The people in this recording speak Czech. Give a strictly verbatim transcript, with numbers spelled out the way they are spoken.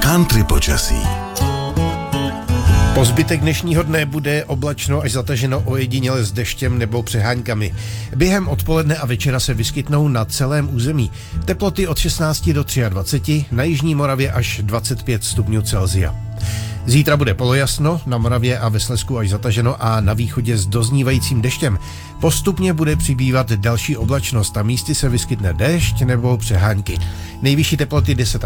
Country počasí. Po zbytek dnešního dne bude oblačno až zataženo ojediněle s deštěm nebo přeháňkami. Během odpoledne a večera se vyskytnou na celém území. Teploty od šestnáct do dvaceti tři, na jižní Moravě až dvacet pět stupňů Celsia. Zítra bude polojasno, na Moravě a ve Slezsku až zataženo a na východě s doznívajícím deštěm. Postupně bude přibývat další oblačnost a místy se vyskytne déšť nebo přehánky. Nejvyšší teploty deset